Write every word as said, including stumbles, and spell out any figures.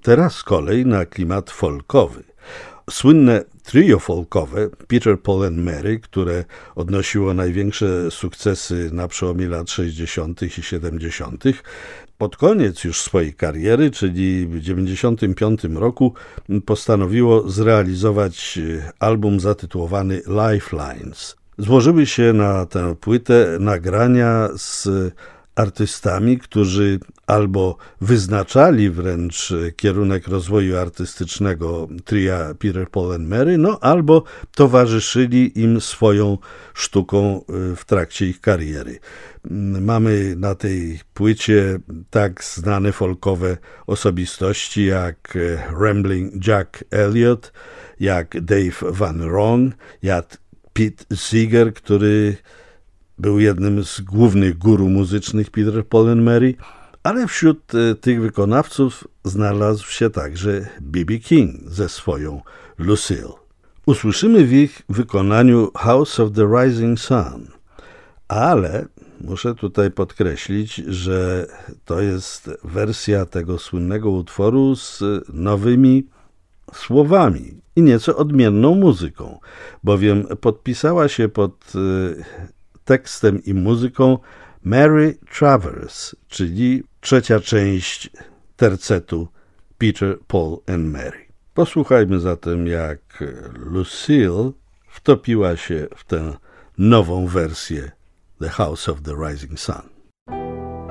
teraz z kolei na klimat folkowy. Słynne trio folkowe Peter, Paul and Mary, które odnosiło największe sukcesy na przełomie lat sześćdziesiątych i siedemdziesiątych, pod koniec już swojej kariery, czyli w dziewięćdziesiątym piątym roku, postanowiło zrealizować album zatytułowany Lifelines. Złożyły się na tę płytę nagrania z artystami, którzy albo wyznaczali wręcz kierunek rozwoju artystycznego tria Peter, Paul and Mary, no albo towarzyszyli im swoją sztuką w trakcie ich kariery. Mamy na tej płycie tak znane folkowe osobistości jak Rambling Jack Elliott, jak Dave Van Ronk, jak Pete Seeger, który był jednym z głównych guru muzycznych Peter, Paul and Mary, ale wśród tych wykonawców znalazł się także B B King ze swoją Lucille. Usłyszymy w ich wykonaniu House of the Rising Sun, ale muszę tutaj podkreślić, że to jest wersja tego słynnego utworu z nowymi słowami i nieco odmienną muzyką, bowiem podpisała się pod tekstem i muzyką Mary Travers, czyli trzecia część tercetu Peter, Paul and Mary. Posłuchajmy zatem, jak Lucille wtopiła się w tę nową wersję The House of the Rising Sun.